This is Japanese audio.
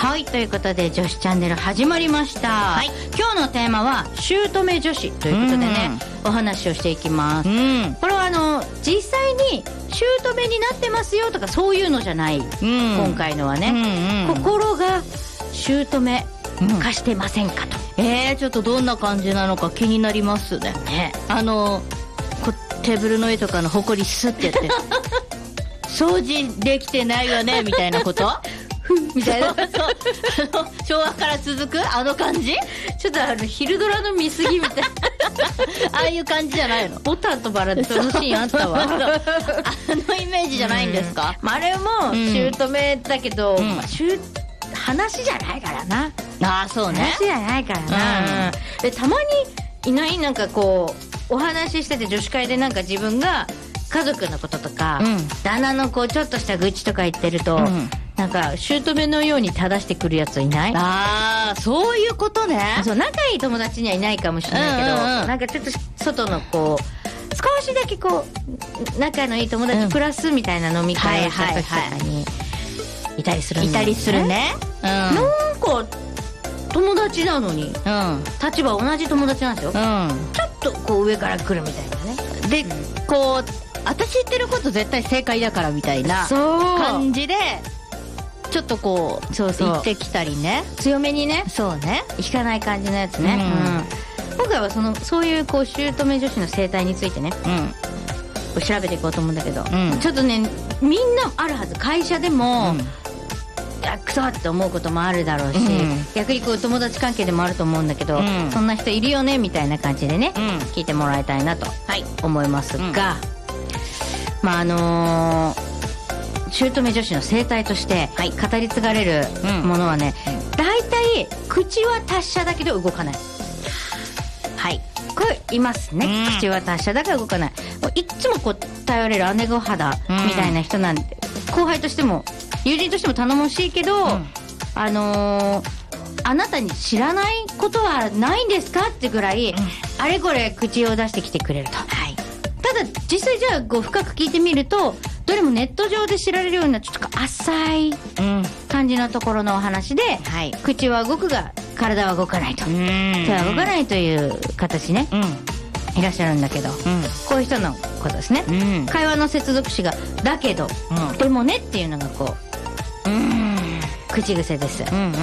はい、ということで女子チャンネル始まりました、はい、今日のテーマは姑女子ということでね、お話をしていきます。これは実際に姑になってますよとかそういうのじゃない、今回のはね、心が姑化してませんかと、 ちょっとどんな感じなのか気になりますね。テーブルの上とかのほこりスッてやって掃除できてないよねみたいなことみたいな昭和から続くあの感じ、 ちょっと昼ドラの見過ぎみたいなああいう感じじゃないの？ ボタンとバラでそのシーンあったわあのイメージじゃないんですか？ あれも姑だけど、話じゃないからな。 ああ、そうね、 話じゃないからな、でたまにいない？なんかこうお話ししてて女子会でなんか自分が家族のこととか、旦那のこうちょっとした愚痴とか言ってると、なんか姑のように正してくるやついない？ ああ、そういうことね。 そう、仲いい友達にはいないかもしれないけど、なんかちょっと外のこう少しだけこう仲のいい友達プラスみたいな飲み会をした時とかにいたりするんだよね。 いたりするね。 なんか友達なのに、立場同じ友達なんですよ、ちょっとこう上から来るみたいなね。 で、こう私言ってること絶対正解だからみたいな感じでちょっとこう言ってきたりね、 強めにね、 そうね、 引かない感じのやつね、今回はそういうこう姑女子の生態についてね、調べていこうと思うんだけど、ちょっとねみんなあるはず。会社でも、クソって思うこともあるだろうし、逆にこう友達関係でもあると思うんだけど、そんな人いるよねみたいな感じでね、聞いてもらいたいなと思いますが、姑女子の生態として語り継がれるものはね、大体口は達者だけど動かない。これいますね、口は達者だから動かない。もういっつもこう頼れる姉御肌みたいな人なんで、後輩としても友人としても頼もしいけど、あなたに知らないことはないんですかってぐらい、あれこれ口を出してきてくれると。ただ実際じゃあ深く聞いてみると、どれもネット上で知られるようなちょっと浅い感じのところのお話で、口は動くが体は動かないと、手は動かないという形ね、いらっしゃるんだけど、こういう人のことですね、会話の接続詞がだけど、でもねっていうのがこう口癖です、